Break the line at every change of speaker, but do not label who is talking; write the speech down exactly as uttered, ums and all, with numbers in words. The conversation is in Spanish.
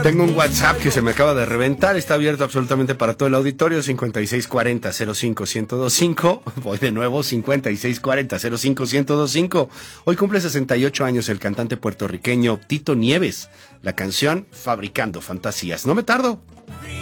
Tengo un WhatsApp que se me acaba de reventar, está abierto absolutamente para todo el auditorio, cincuenta y seis cuarenta cero cinco ciento veinticinco. Voy de nuevo, cincuenta y seis cuarenta cero cinco ciento veinticinco. Hoy cumple sesenta y ocho años el cantante puertorriqueño Tito Nieves. La canción Fabricando Fantasías. No me tardo.